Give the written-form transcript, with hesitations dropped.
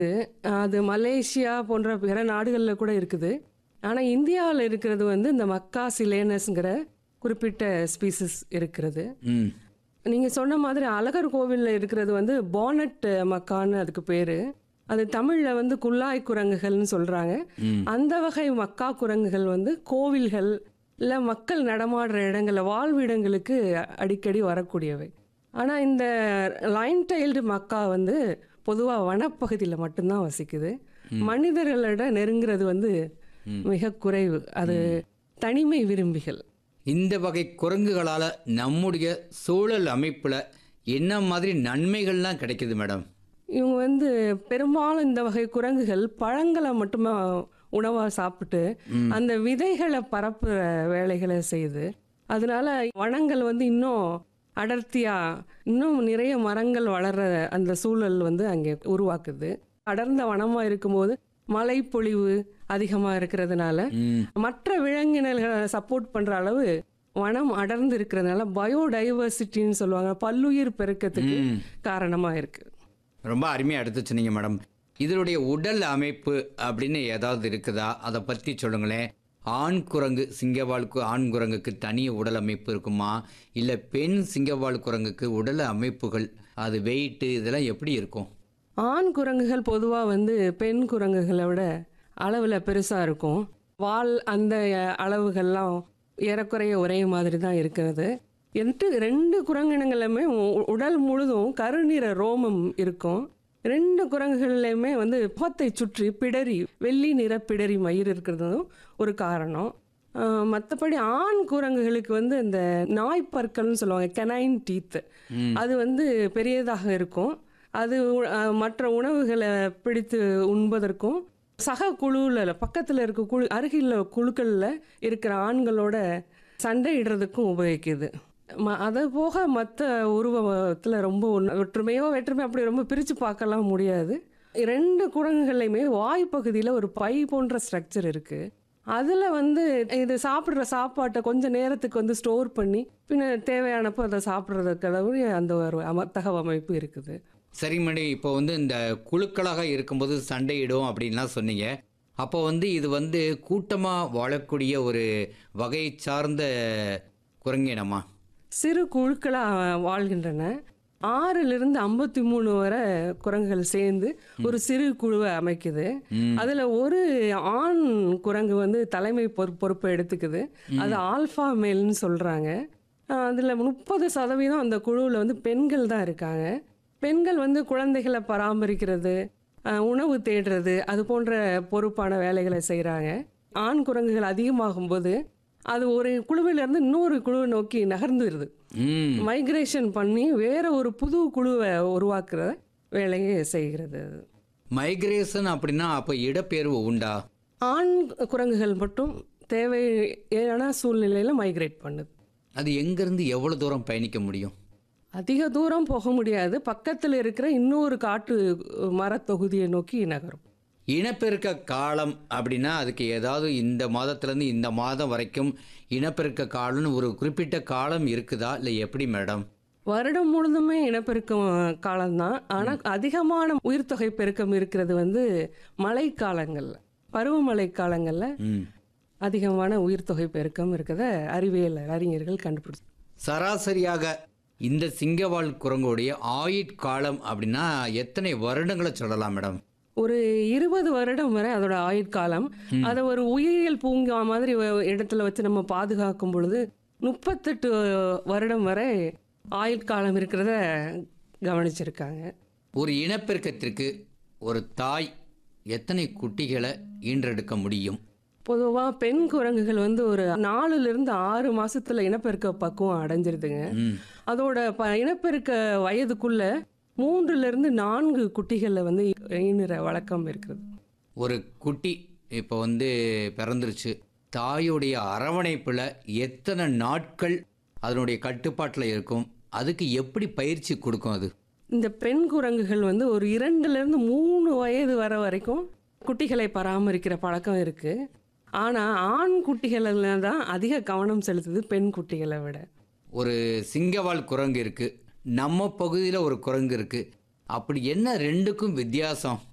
அது மலேசியா போன்ற பிற நாடுகளில் கூட இருக்குது. ஆனால் இந்தியாவில் இருக்கிறது வந்து இந்த மக்கா சிலேனஸ்ங்கிற குறிப்பிட்ட ஸ்பீசிஸ் இருக்கிறது. ம். நீங்கள் சொன்ன மாதிரி அழகர் கோவிலில் இருக்கிறது வந்து பானட் மக்கான்னு அதுக்கு பேர். அது தமிழில் வந்து குல்லாய் குரங்குகள்னு சொல்கிறாங்க. அந்த வகை மக்கா குரங்குகள் வந்து கோவில்கள் இல்லை மக்கள் நடமாடுற இடங்களில் வாழ்விடங்களுக்கு அடிக்கடி வரக்கூடியவை. ஆனால் இந்த லைன் டைல்டு மக்கா வந்து பொதுவாக வனப்பகுதியில் மட்டும்தான் வசிக்குது. மனிதர்களிட நெருங்கிறது வந்து மிக குறைவு. அது தனிமை விரும்பிகள். இந்த வகை குரங்குகளால் நம்முடைய சூழல் அமைப்பில் என்ன மாதிரி நன்மைகள்லாம் கிடைக்குது மேடம்? இவங்க வந்து பெரும்பாலும் இந்த வகை குரங்குகள் பழங்களை மட்டுமே உணவாக சாப்பிட்டு அந்த விதைகளை பரப்புற வேலைகளை செய்யுது. அதனால வனங்கள் வந்து இன்னும் அடர்த்தியா, இன்னும் நிறைய மரங்கள் வளர்ற அந்த சூழல் வந்து அங்கே உருவாக்குது. அடர்ந்த வனமாக இருக்கும்போது மழைப்பொழிவு அதிகமாக இருக்கிறதுனால மற்ற விலங்கினர்களை சப்போர்ட் பண்ணுற அளவு வனம் அடர்ந்து இருக்கிறதுனால பயோடைவர்சிட்டின்னு சொல்லுவாங்க, பல்லுயிர் பெருக்கத்துக்கு காரணமாக இருக்கு. ரொம்ப அருமையாக எடுத்து சொன்னீங்க மேடம். இதனுடைய உடல் அமைப்பு அப்படின்னு ஏதாவது இருக்குதா? அதை பற்றி சொல்லுங்களேன். ஆண் குரங்கு சிங்கவால் ஆண் குரங்குக்கு தனி உடல் அமைப்பு இருக்குமா, இல்லை பெண் சிங்கவால் குரங்குக்கு உடல் அமைப்புகள், அது வெயிட்டு இதெல்லாம் எப்படி இருக்கும்? ஆண் குரங்குகள் பொதுவாக வந்து பெண் குரங்குகளை விட அளவில் பெருசாக இருக்கும். வால் அந்த அளவுகள்லாம் ஏறக்குறைய ஒரே மாதிரி தான் இருக்கிறது. ரெண்டு குரங்கினங்களுமே உடல் முழுதும் கருநிற ரோமம் இருக்கும். ரெண்டு குரங்குகள்லையுமே வந்து முகத்தை சுற்றி பிடரி, வெள்ளி நிற பிடரி மயிர் இருக்கிறதும் ஒரு காரணம். மற்றபடி ஆண் குரங்குகளுக்கு வந்து இந்த நாய்ப்பற்கள்னு சொல்லுவாங்க, கெனைன் டீத், அது வந்து பெரியதாக இருக்கும். அது மற்ற உணவுகளை பிடித்து உண்பதற்கும் சக குழுவில் பக்கத்தில் இருக்க குழு அருகில் குழுக்களில் இருக்கிற ஆண்களோட சண்டையிடுறதுக்கும் உபயோகிக்குது. அதை போக மற்ற உருவத்தில் ரொம்ப ஒற்றுமையோ வேற்றுமையோ அப்படி ரொம்ப பிரித்து பார்க்கலாம் முடியாது. ரெண்டு குரங்குகள்லையுமே வாய்ப்பகுதியில் ஒரு பை போன்ற ஸ்ட்ரக்சர் இருக்குது. அதில் வந்து இது சாப்பிட்ற சாப்பாட்டை கொஞ்சம் நேரத்துக்கு வந்து ஸ்டோர் பண்ணி பின்ன தேவையானப்போ அதை சாப்பிட்றதுக்கு அந்த ஒரு தகவமைப்பு இருக்குது. சரி மேடம், இப்போ வந்து இந்த குழுக்களாக இருக்கும்போது சண்டையிடும் அப்படின்லாம் சொன்னீங்க. அப்போ வந்து இது வந்து கூட்டமாக வாழக்கூடிய ஒரு வகை சார்ந்த குரங்கினமா? சிறு குழுக்களாக வாழ்கின்றன. 6லிருந்து 53 வரை குரங்குகள் சேர்ந்து ஒரு சிறு குழுவை அமைக்குது. அதில் ஒரு ஆண் குரங்கு வந்து தலைமை பொறுப்பை எடுத்துக்குது. அது ஆல்ஃபா மேல்னு சொல்கிறாங்க. அதில் 30% அந்த குழுவில் வந்து பெண்கள் தான் இருக்காங்க. பெண்கள் வந்து குழந்தைகளை பராமரிக்கிறது, உணவு தேடுறது, அது போன்ற பொறுப்பான வேலைகளை செய்கிறாங்க. ஆண் குரங்குகள் அதிகமாகும்போது அது ஒரு குழுவிலிருந்து இன்னொரு குழுவை நோக்கி நகர்ந்துருது. மைக்ரேஷன் பண்ணி வேற ஒரு புது குழுவை உருவாக்குற வேலையை செய்கிறது. மைக்ரேஷன் அப்படின்னா அப்போ இடப்பெயர்வு உண்டா? ஆண் குரங்குகள் மட்டும் தேவையான சூழ்நிலையில் மைக்ரேட் பண்ணுது. அது எங்கேருந்து எவ்வளோ தூரம் பயணிக்க முடியும்? அதிக தூரம் போக முடியாது. பக்கத்தில் இருக்கிற இன்னொரு காட்டு மரத்தொகுதியை நோக்கி நகரும். இனப்பெருக்க காலம் அப்படின்னா அதுக்கு ஏதாவது இந்த மாதத்துலேருந்து இந்த மாதம் வரைக்கும் இனப்பெருக்க காலம்னு ஒரு குறிப்பிட்ட காலம் இருக்குதா, இல்லை எப்படி மேடம்? வருடம் முழுதுமே இனப்பெருக்கம் காலம்தான். ஆனால் அதிகமான உயிர்த்தொகை பெருக்கம் இருக்கிறது வந்து மழைக்காலங்களில், பருவமழை காலங்களில் அதிகமான உயிர்த்தொகை பெருக்கம் இருக்கிறத அறிவியல் அறிஞர்கள் கண்டுபிடிச்சு. சராசரியாக இந்த சிங்கவால் குரங்குடைய ஆயுட்காலம் அப்படின்னா எத்தனை வருடங்களை சொல்லலாம் மேடம்? ஒரு 20 வருடம் வரை அதோட ஆயுட்காலம். அதை ஒரு உயிரியல் பூங்கா மாதிரி இடத்துல வச்சு நம்ம பாதுகாக்கும் பொழுது 38 வருடம் வரை ஆயுட்காலம் இருக்கிறத கவனிச்சிருக்காங்க. ஒரு இனப்பெருக்கத்திற்கு ஒரு தாய் எத்தனை குட்டிகளை ஈன்றெடுக்க முடியும்? பொதுவாக பெண் குரங்குகள் வந்து ஒரு 4லிருந்து 6 மாசத்துல இனப்பெருக்க பக்குவம் அடைஞ்சிருதுங்க. அதோட இனப்பெருக்க வயதுக்குள்ள 3லிருந்து 4 குட்டிகளை வந்து ஈனுற வழக்கம் இருக்கிறது. ஒரு குட்டி இப்போ வந்து பிறந்துருச்சு, தாயுடைய அரவணைப்பில் எத்தனை நாட்கள் அதனுடைய கட்டுப்பாட்டில் இருக்கும்? அதுக்கு எப்படி பயிற்சி கொடுக்கும்? அது இந்த பெண் குரங்குகள் வந்து ஒரு 2லிருந்து 3 வயது வர வரைக்கும் குட்டிகளை பராமரிக்கிற பழக்கம் இருக்கு. ஆனால் ஆண் குட்டிகளில் தான் அதிக கவனம் செலுத்துது பெண் குட்டிகளை விட. ஒரு சிங்கவால் குரங்கு இருக்குது, நம்ம பகுதியில் ஒரு குரங்கு இருக்குது, அப்படி என்ன ரெண்டுக்கும் வித்தியாசம்?